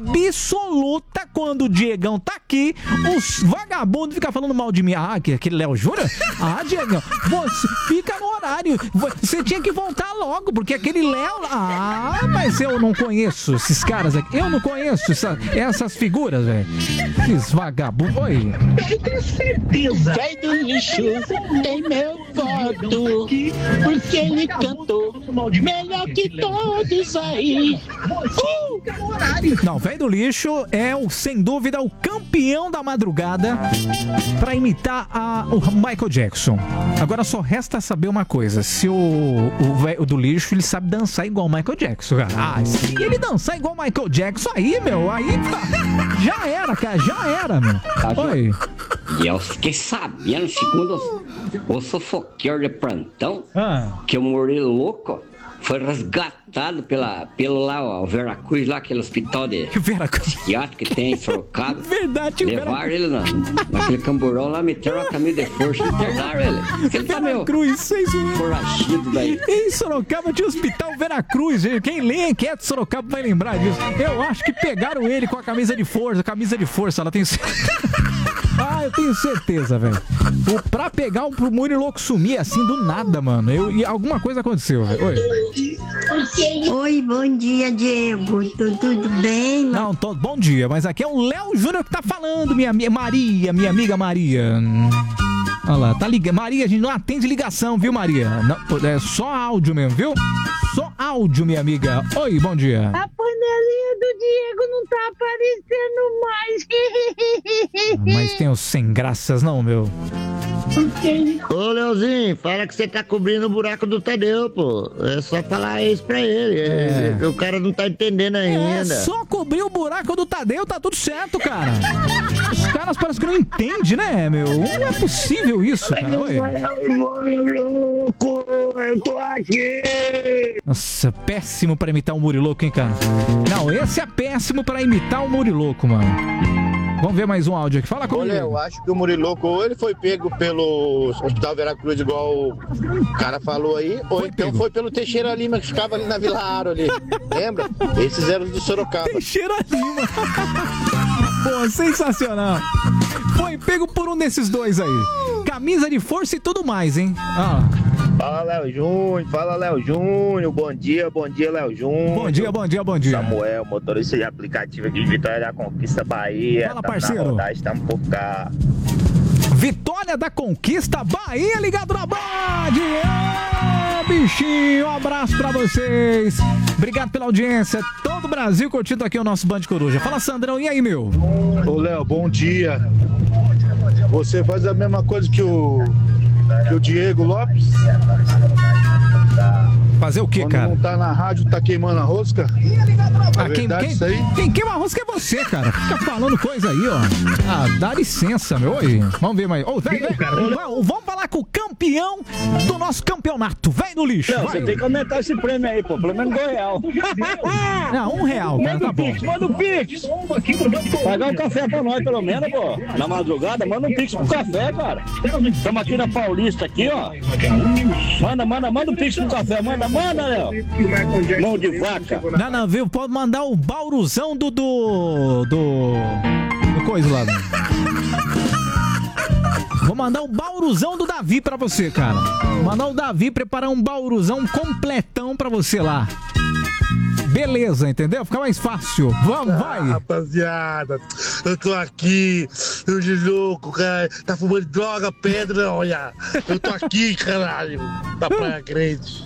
absoluta quando o Diegão tá aqui, os vagabundos ficam falando mal de mim. Ah, que aquele Léo Júnior? Ah, Diegão, você fica no horário. Você tinha que voltar logo, porque aquele Léo... Ah, mas eu não conheço esses caras aqui. Eu não conheço essa, essas figuras, velho. Esses vagabundos. Oi. Eu tenho certeza. Velho do lixo tem meu voto, porque ele cantou melhor que todos aí. Uh! Não, velho do lixo é, o, sem dúvida, o campeão da madrugada pra imitar a, o Michael Jackson. Agora só resta saber uma coisa: se o, o velho do lixo ele sabe dançar igual o Michael Jackson, cara. Ah, se ele dançar igual o Michael Jackson, aí, meu, aí tá, já era, cara, já era, meu. Oi. E eu fiquei sabendo, segundo o, o fofoqueiro de plantão, ah. que o Murilo Louco foi resgatado pela, pelo lá, ó, o Veracruz, lá, aquele hospital de psiquiátrico que tem em Sorocaba. Verdade, levaram ele na, naquele camburão lá, meteram a camisa de força e internaram ele. Ele tá meio forachido daí. Em Sorocaba tinha o hospital Veracruz, gente. Quem lê a enquete de Sorocaba vai lembrar disso. Eu acho que pegaram ele com a camisa de força. A camisa de força, ela tem... Ah, eu tenho certeza, velho. Pra pegar o pro Muriloco sumir assim do nada, mano. Eu, e alguma coisa aconteceu, velho. Oi. Oi, bom dia, Diego. Tudo, tudo bem? Não, tô, bom dia, mas aqui é o Léo Júnior que tá falando, minha, minha Maria, minha amiga Maria. Olha lá, tá ligando. Maria, a gente não atende ligação, viu, Maria? Não, é só áudio mesmo, viu? Só áudio, minha amiga. Oi, bom dia. A panelinha do Diego não tá aparecendo mais. Mas tem os sem graças, não, meu. Ô, Leozinho, fala que você tá cobrindo o buraco do Tadeu, pô. É só falar isso pra ele. É. É, o cara não tá entendendo ainda. É só cobrir o buraco do Tadeu, tá tudo certo, cara. Os caras parecem que não entendem, né, meu? Não é possível isso, cara. Oi. Eu tô aqui. Nossa, péssimo pra imitar o Muriloco, hein, cara? Não, esse é péssimo pra imitar o Muriloco, mano. Vamos ver mais um áudio aqui. Fala comigo. Olha, eu acho que o Muriloco ou ele foi pego pelo Hospital Veracruz, igual o cara falou aí, ou foi então pego. Foi pelo Teixeira Lima, que ficava ali na Vila Aro ali. Lembra? Esses eram do Sorocaba. Teixeira Lima. boa, sensacional. Foi pego por um desses dois aí. Camisa de força e tudo mais, hein? Ah. Fala, Léo Júnior, fala, Léo Júnior, bom dia, bom dia, Léo Júnior. Bom dia, bom dia, bom dia. Samuel, motorista de aplicativo aqui de Vitória da Conquista, Bahia. Fala, Tamo parceiro. Na rodagem, estamos por cá. Vitória da Conquista, Bahia, ligado na Band. É, bichinho, um abraço pra vocês. Obrigado pela audiência. Todo o Brasil curtindo aqui o nosso Band Coruja. Fala, Sandrão, e aí, meu? Ô, Léo, bom dia. Você faz a mesma coisa que o, que o Diego Lopes? Fazer o quê, Quando cara? não tá na rádio, tá queimando a rosca? É Ah, quem, verdade quem, isso aí? quem queima a rosca é você, cara. Fica falando coisa aí, ó. Ah, dá licença, meu. Oi, vamos ver mais. Ô, vem, vem. Vamos, vamos falar com o campeão do nosso campeonato. Vem no lixo. Não, vai. você tem que aumentar esse prêmio aí, pô. Pelo menos dois real. Não, um real, cara, Manda tá o bom. Pix, manda o Pix. Pagar um café pra nós, pelo menos, pô. Na madrugada, manda um Pix pro café, cara. Estamos aqui na Paulista, aqui, ó. Manda, manda, manda um Pix pro café. Manda, manda, Léo. Mão de vaca. Não, não, viu? Pode mandar o bauruzão do. do. do. do coisa lá. Vou mandar o bauruzão do Davi pra você, cara. Vou mandar o Davi preparar um bauruzão completão pra você lá. Beleza, entendeu? Fica mais fácil. Vamos, vai. Ah, rapaziada, eu tô aqui, eu de louco, cara. Tá fumando droga, pedra, olha. Eu tô aqui, caralho, da Praia Grande.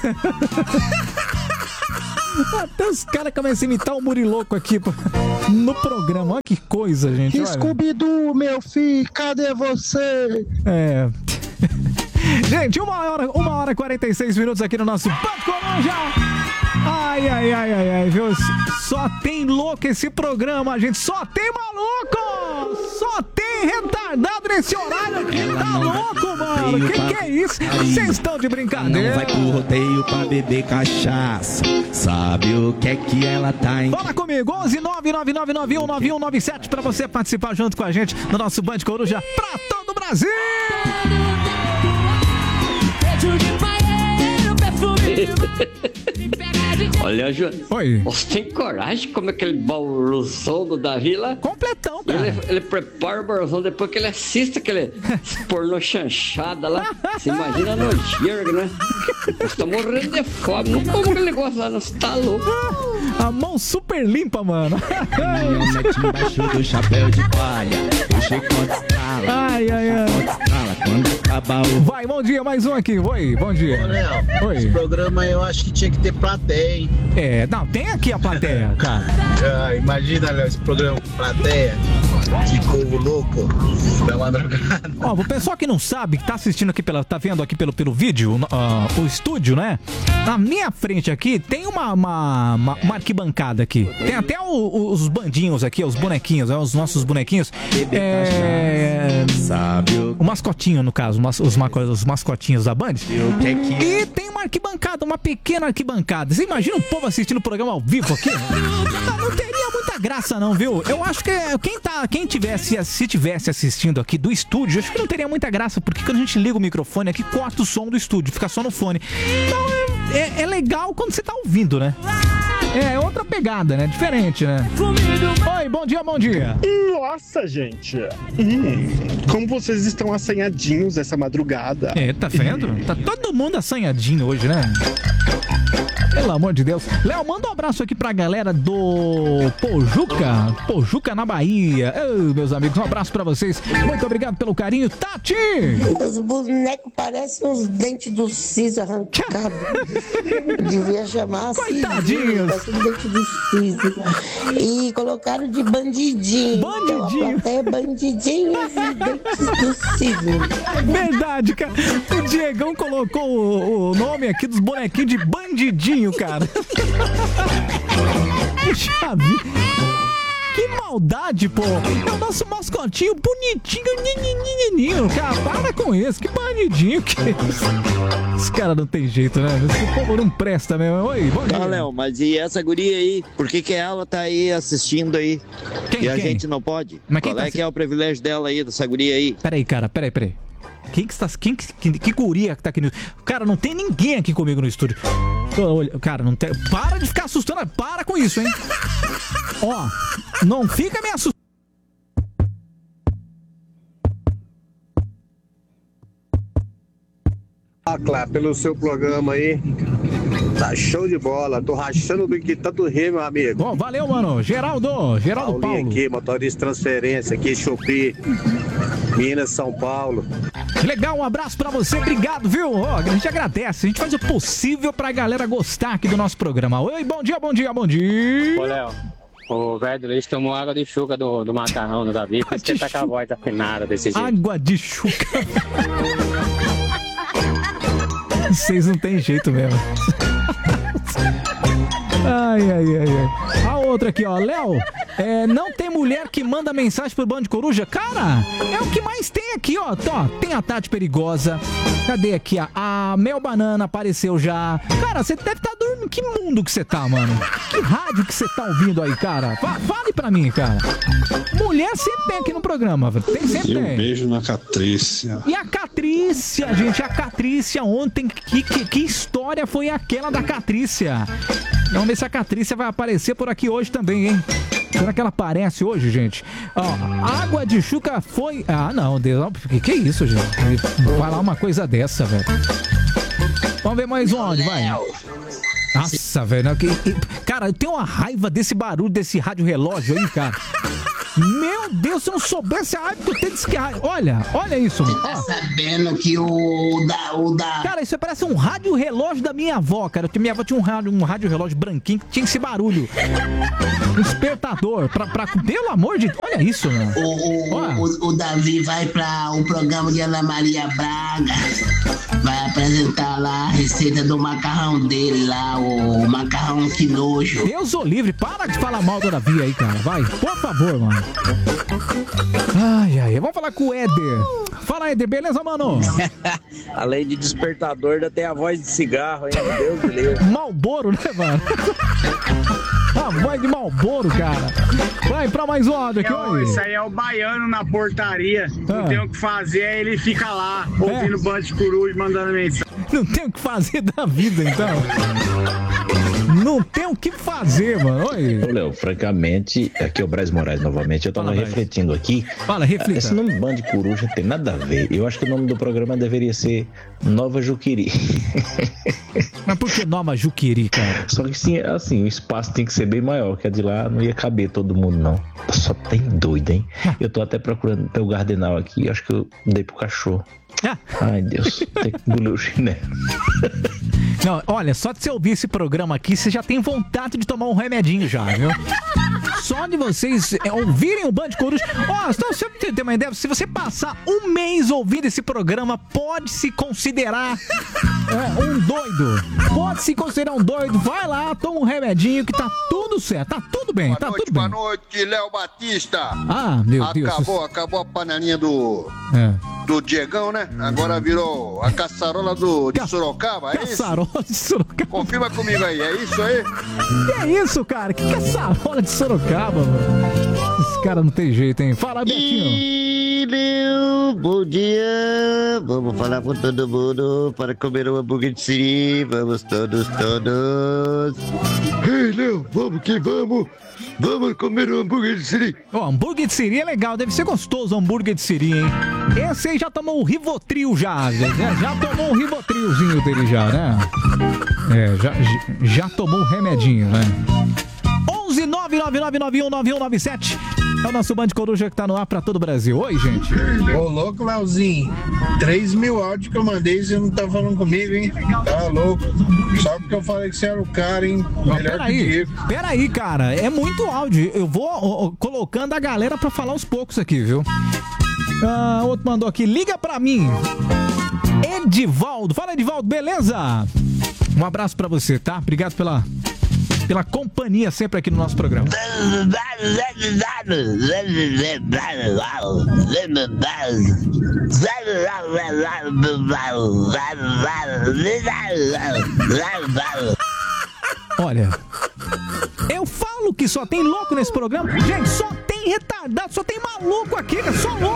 Até os caras começam a imitar o Muriloco aqui pô, no programa. Olha que coisa, gente. olha. Scooby-Doo, meu filho, cadê você? É. Gente, uma hora, uma hora e quarenta e seis minutos aqui no nosso Band Coruja. Ai, ai, ai, ai, ai, viu? Só tem louco esse programa, gente. Só tem maluco! Só tem retardado nesse horário aqui. Tá louco, mano? Que que é isso? Vocês estão de brincadeira? Não vai pro rodeio pra beber cachaça. Sabe o que é que ela tá em... Fala comigo, onze nove nove nove nove um nove um nove sete pra você participar junto com a gente no nosso Band Coruja pra todo o Brasil! Olha, Ju. Oi. Você tem coragem de comer aquele bauruzão do Davi lá? Completão, cara. Ele, ele prepara o bauruzão depois que ele assiste aquele pornô chanchada lá. Você imagina a nojeira, né? Você tá morrendo de fome. Não como aquele negócio lá, não. Você tá louco. A mão super limpa, mano. Mete embaixo do chapéu de palha. O chicote estrala. Ai, ai, ai. Estrala quando acaba o... Vai, bom dia, mais um aqui. Oi, bom dia. Ô, Léo, Oi. esse programa eu acho que tinha que ter plateia, hein? É, não, tem aqui a plateia, cara. Ah, imagina, Léo, esse programa com plateia. Que povo louco da madrugada. Ó, o pessoal que não sabe, que tá assistindo aqui, pela, tá vendo aqui pelo, pelo vídeo, uh, o estúdio, né? Na minha frente aqui tem uma, uma, uma, uma arquibancada aqui. Tem até o, os bandinhos aqui, os bonequinhos, né? Os nossos bonequinhos. É... O mascotinho, no caso, os, maco, os mascotinhos da Band. E tem uma arquibancada, uma pequena arquibancada. Você imagina o povo assistindo o programa ao vivo aqui? Não, não teria muita graça não, viu? Eu acho que quem tá, quem tivesse, se tivesse assistindo aqui do estúdio, acho que não teria muita graça, porque quando a gente liga o microfone aqui, corta o som do estúdio, fica só no fone. Então é, é, é legal quando você tá ouvindo, né? É outra pegada, né? Diferente, né? Oi, bom dia, bom dia. Nossa, gente. Hum, como vocês estão assanhadinhos essa madrugada. É, tá vendo? Tá todo mundo assanhadinho hoje, né? Pelo amor de Deus. Léo, manda um abraço aqui pra galera do Pojuca. Pojuca na Bahia. Ô, meus amigos, um abraço pra vocês. Muito obrigado pelo carinho. Tati! Os bonecos parecem uns dentes do siso arrancados. Devia chamar assim. Coitadinhos. Parece um dente do siso. E colocaram de bandidinho. Bandidinho. É bandidinhos e dentes do siso. Verdade, cara. O Diegão colocou o, o nome aqui dos bonequinhos de bandidinho, cara. Puxa vida. Que maldade, pô. É o nosso mascotinho bonitinho, nininho, cara. Para com isso. Que bandidinho que é isso. Esse cara não tem jeito, né? Esse povo não presta mesmo. Oi, bom dia. Tá, Léo, mas e essa guria aí? Por que que ela tá aí assistindo aí? Quem, e a quem? gente não pode? Mas quem Qual tá é assi- que é o privilégio dela aí, dessa guria aí? Peraí, cara, peraí, peraí. Quem que está. Quem que, que, que guria que tá aqui no. Cara, não tem ninguém aqui comigo no estúdio. Olha, cara, não tem. Para de ficar assustando. Para com isso, hein? Ó, não fica me assustando. Ah, claro, pelo seu programa aí. Tá show de bola. Tô rachando o bico de tanto rir, meu amigo. Bom, valeu, mano. Geraldo, Geraldo Paulinho Paulo. aqui, motorista de transferência aqui, Shopee, Minas, São Paulo. Legal, um abraço pra você, obrigado, viu? Ó, a gente agradece, a gente faz o possível pra galera gostar aqui do nosso programa. Oi, bom dia, bom dia, bom dia. Ô, Léo, o velho do leite tomou água de chuca do, do macarrão do Davi, por isso que ele tá com a voz afinada desse jeito. Água de chuca. Vocês não tem jeito mesmo. Ai, ai, ai, ai. A outra aqui, ó. Léo, é, não tem mulher que manda mensagem pro Bando de Coruja? Cara, é o que mais tem aqui, ó. Tó, tem a Tati Perigosa. Cadê aqui? A, a Mel Banana apareceu já. Cara, você deve estar dormindo. Que mundo que você tá, mano? Que rádio que você tá ouvindo aí, cara? Fa- Fale pra mim, cara. Mulher sempre tem aqui no programa, velho. Tem, sempre E um tem. beijo na Catrícia. E a Catrícia, gente, a Catrícia ontem, que, que, que história foi aquela da Catrícia? Vamos ver se a Catrícia vai aparecer por aqui hoje também, hein? Será que ela aparece hoje, gente? Ó, água de chuca foi... Ah, não, Deus, que, que isso, gente? Falar uma coisa dessa, velho. Vamos ver mais um áudio, vai. Nossa, velho. Que, que- cara, eu tenho uma raiva desse barulho, desse rádio relógio aí, cara. Meu Deus, se eu não soubesse a raiva que eu tenho desse rádio. Olha, olha isso, mano. Ó. Sabendo que o da, o da... Cara, isso parece um rádio relógio da minha avó, cara. Minha avó tinha um rádio, um rádio relógio branquinho que tinha esse barulho. Um despertador. Pra, pra, pelo amor de... Olha isso, mano. O, o, o, o Davi vai para o programa de Ana Maria Braga. Vai apresentar lá a receita do macarrão dele lá, o macarrão que nojo. Deus o livre, para de falar mal do Davi aí, cara. Vai, por favor, mano. Ai, ai, vamos falar com o Éder. Fala, Éder, beleza, mano? Além de despertador, ainda tem a voz de cigarro, hein? Meu Deus do céu. Malboro, né, mano? A voz de Malboro, cara. Vai pra mais um áudio aqui, É, oi. Isso aí é o baiano na portaria. Não Ah. tem o que fazer, aí ele fica lá, ouvindo É. Bando de Coruja, mandando mensagem. Não tem o que fazer da vida, então. Não tem o que fazer, mano. Oi. Ô, Léo, francamente, aqui é o Braz Moraes novamente. Eu tava Fala, Braz. refletindo aqui. Fala, reflita. Esse nome Bando de Coruja não tem nada a ver. Eu acho que o nome do programa deveria ser Nova Juquiri. Mas por que Nova Juquiri, cara? Só que sim, assim, o espaço tem que ser bem maior, que a de lá não ia caber todo mundo, não. Só tem doido, hein? Eu tô até procurando o Gardenal aqui, acho que eu dei pro cachorro. Ai, Deus, tem que engolir o chinelo. Não, olha, só de você ouvir esse programa aqui, você já tem vontade de tomar um remedinho já, viu? Só de vocês é, ouvirem o Band Coruja. Ó, só você ter uma ideia, se você passar um mês ouvindo esse programa, pode se considerar é, um doido. Pode se considerar um doido. Vai lá, toma um remedinho que tá tudo certo, tá tudo bem, tá tudo Boa bem. noite, Léo Batista. Ah, meu Deus. Acabou, acabou a panelinha do, É. do Diegão, né? Agora virou a caçarola do, de Sorocaba, é isso? Caçarola de Sorocaba. Confirma comigo aí, é isso aí? Que é isso, cara? Que caçarola de Sorocaba, mano? Esse cara não tem jeito, hein? Fala, Betinho. E meu bom dia, vamos falar com todo mundo para comer um hambúrguer de siri, vamos todos, todos. Ei, Léo, vamos que vamos, vamos comer um hambúrguer de siri. Ó, hambúrguer de siri é legal, deve ser gostoso o hambúrguer de siri, hein? Esse aí já tomou o Rivotril já, já, já tomou o Rivotrilzinho dele já, né? É, já, já, já tomou o remedinho, né? onze nove nove nove nove um nove um nove sete é o nosso Band Coruja que tá no ar pra todo o Brasil. Oi, gente. Ô, louco, Leozinho. três mil áudios que eu mandei e você não tá falando comigo, hein? Tá louco. Só porque eu falei que você era o cara, hein? Melhor que o Peraí, Diego. peraí, cara, é muito áudio. Eu vou ó, ó, colocando a galera pra falar aos poucos aqui, viu? Ah, outro mandou aqui, liga pra mim. Edivaldo, fala, Edivaldo, beleza? Um abraço pra você, tá? Obrigado pela, pela companhia sempre aqui no nosso programa. Olha, eu falo que só tem louco nesse programa. Gente, só tem retardado, só tem maluco aqui, cara, só louco.